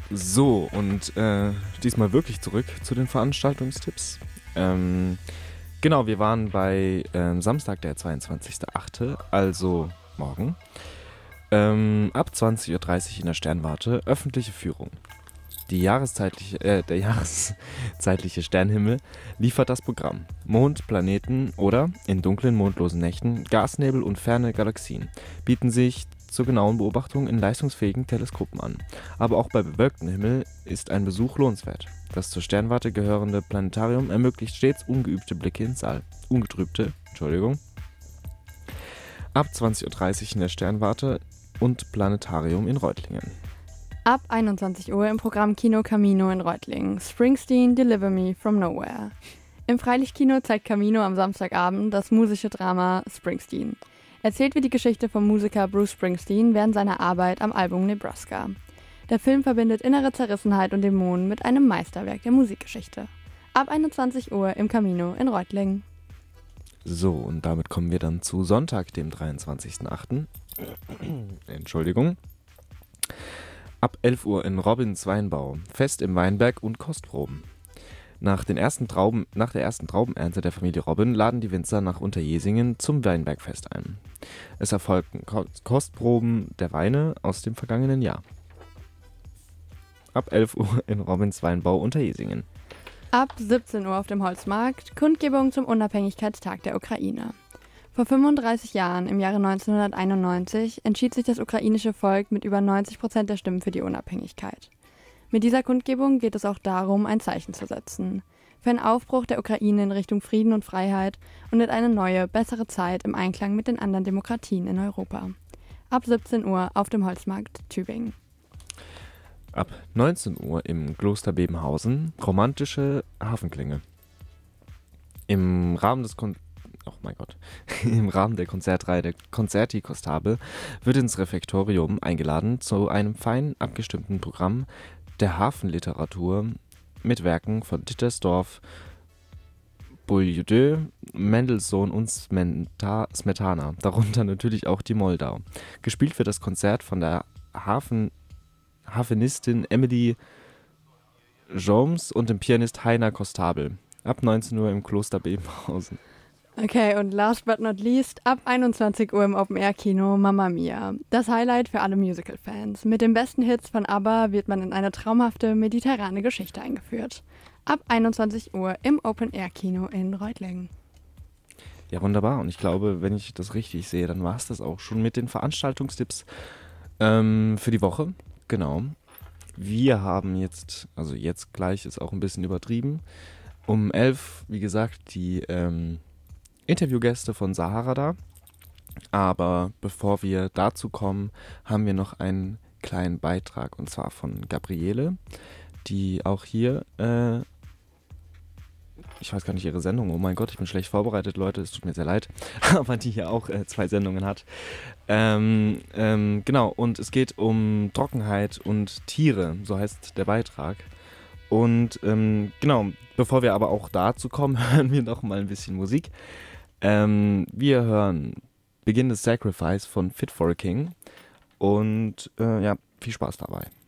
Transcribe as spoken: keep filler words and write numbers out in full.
So, und äh, diesmal wirklich zurück zu den Veranstaltungstipps. Ähm, genau, wir waren bei ähm, Samstag, der zweiundzwanzigster achte, also morgen. Ähm, ab zwanzig Uhr dreißig in der Sternwarte, öffentliche Führung. Die jahreszeitliche, äh, der jahreszeitliche Sternhimmel liefert das Programm. Mond, Planeten oder, in dunklen, mondlosen Nächten, Gasnebel und ferne Galaxien bieten sich zur genauen Beobachtung in leistungsfähigen Teleskopen an. Aber auch bei bewölktem Himmel ist ein Besuch lohnenswert. Das zur Sternwarte gehörende Planetarium ermöglicht stets ungeübte Blicke ins All. Ungetrübte, Entschuldigung. Ab zwanzig Uhr dreißig in der Sternwarte und Planetarium in Reutlingen. Ab einundzwanzig Uhr im Programm Kino Camino in Reutlingen. Springsteen, Deliver Me from Nowhere. Im Freilichtkino zeigt Camino am Samstagabend das musische Drama Springsteen. Erzählt wird die Geschichte vom Musiker Bruce Springsteen während seiner Arbeit am Album Nebraska. Der Film verbindet innere Zerrissenheit und Dämonen mit einem Meisterwerk der Musikgeschichte. Ab einundzwanzig Uhr im Camino in Reutlingen. So, und damit kommen wir dann zu Sonntag, dem dreiundzwanzigster achte Entschuldigung. Ab elf Uhr in Robins Weinbau. Fest im Weinberg und Kostproben. Nach, den ersten Trauben, nach der ersten Traubenernte der Familie Robin laden die Winzer nach Unterjesingen zum Weinbergfest ein. Es erfolgten Ko- Kostproben der Weine aus dem vergangenen Jahr. Ab elf Uhr in Robins Weinbau Unterjesingen. Ab siebzehn Uhr auf dem Holzmarkt Kundgebung zum Unabhängigkeitstag der Ukraine. Vor fünfunddreißig Jahren, im Jahre neunzehnhunderteinundneunzig, entschied sich das ukrainische Volk mit über neunzig Prozent der Stimmen für die Unabhängigkeit. Mit dieser Kundgebung geht es auch darum, ein Zeichen zu setzen. Für einen Aufbruch der Ukraine in Richtung Frieden und Freiheit und in eine neue, bessere Zeit im Einklang mit den anderen Demokratien in Europa. Ab siebzehn Uhr auf dem Holzmarkt Tübingen. Ab neunzehn Uhr im Kloster Bebenhausen romantische Hafenklänge. Im Rahmen des Kon- oh mein Gott. Im Rahmen der Konzertreihe der Concerti Costabile wird ins Refektorium eingeladen zu einem fein abgestimmten Programm der Hafenliteratur mit Werken von Dittersdorf, Boieldieu, Mendelssohn und Smenta- Smetana, darunter natürlich auch die Moldau. Gespielt wird das Konzert von der Hafen Hafenistin Emily Joms und dem Pianist Heiner Kostabel. Ab neunzehn Uhr im Kloster Bebenhausen. Okay, und last but not least, ab einundzwanzig Uhr im Open-Air-Kino Mamma Mia. Das Highlight für alle Musical-Fans. Mit den besten Hits von ABBA wird man in eine traumhafte mediterrane Geschichte eingeführt. Ab einundzwanzig Uhr im Open-Air-Kino in Reutlingen. Ja, wunderbar. Und ich glaube, wenn ich das richtig sehe, dann war es das auch schon mit den Veranstaltungstipps ähm, für die Woche. Genau. Wir haben jetzt, also jetzt gleich ist auch ein bisschen übertrieben, um elf, wie gesagt, die ähm, Interviewgäste von Sahara da. Aber bevor wir dazu kommen, haben wir noch einen kleinen Beitrag, und zwar von Gabriele, die auch hier, äh, ich weiß gar nicht ihre Sendung, oh mein Gott, ich bin schlecht vorbereitet, Leute, es tut mir sehr leid, aber die hier auch äh, zwei Sendungen hat. Ähm, ähm, genau, und es geht um Trockenheit und Tiere, so heißt der Beitrag. Und ähm, genau, bevor wir aber auch dazu kommen, hören wir noch mal ein bisschen Musik. Ähm, wir hören Begin the Sacrifice von Fit for a King und äh, ja, viel Spaß dabei.